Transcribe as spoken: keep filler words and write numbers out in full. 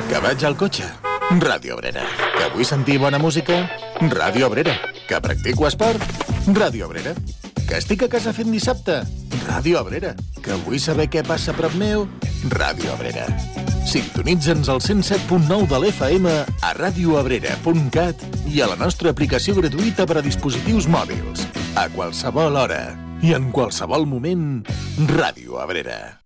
Que vaig al cotxe? Ràdio Abrera. Que vull sentir bona música? Ràdio Abrera. Que practico esport? Ràdio Abrera. Que estic a casa fent dissabte? Ràdio Abrera. Que vull saber què passa a prop meu? Ràdio Abrera. Sintonitza'ns al cent set punt nou de l'F M a radioabrera punt cat i a la nostra aplicació gratuïta per a dispositius mòbils. A qualsevol hora i en qualsevol moment, Ràdio Abrera.